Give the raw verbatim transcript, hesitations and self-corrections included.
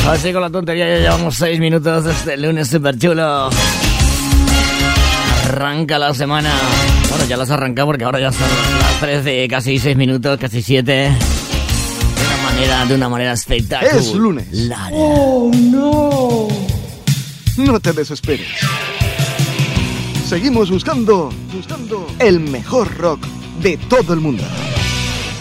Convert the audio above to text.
Así con la tontería ya llevamos seis minutos de este lunes súper chulo. Arranca la semana. Bueno, ya las arranca porque ahora ya son las trece, casi seis minutos, casi siete. De una manera, de una manera espectacular. Es lunes. ¡Oh, no! No te desesperes. Seguimos buscando, buscando el mejor rock de todo el mundo.